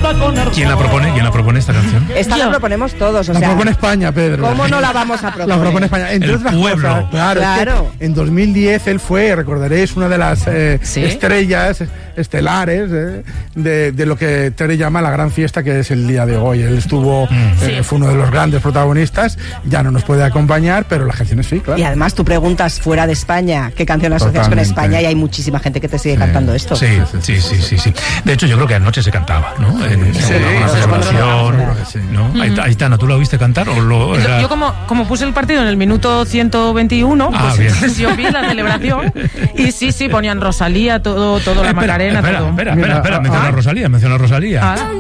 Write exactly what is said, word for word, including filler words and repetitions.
¿Quién la propone? ¿Quién la propone esta canción? Esta la proponemos todos, o La sea, propone España, Pedro. ¿cómo no la vamos a proponer? La propone España. Entre El otras pueblo. cosas, claro, Claro. es que en dos mil diez él fue, recordaréis, una de las eh, ¿Sí? estrellas estelares eh, de, de lo que Tere llama la gran fiesta que es el día de hoy. Él estuvo, Mm. eh, Sí. fue uno de los grandes protagonistas, ya no nos puede acompañar, pero las canciones sí, claro. Y además tú preguntas fuera de España qué canción asocias con Totalmente. España y hay muchísima gente que te sigue Sí. cantando esto. Sí, sí, sí, sí, sí. De hecho, yo creo que anoche se cantaba, ¿no? En Sí, una sí, celebración, seguro que sí. ¿no? Aitana, Aitana, ¿tú la viste cantar o lo Yo, era- yo como, como puse el partido en el minuto ciento veintiuno, Ah, pues bien. entonces yo vi la celebración y sí, sí, ponían Rosalía, todo, todo la Espera, Macarena, espera, todo. espera, Mira, espera, espera, ah, menciona a ah. Rosalía, menciona a Rosalía. Ah.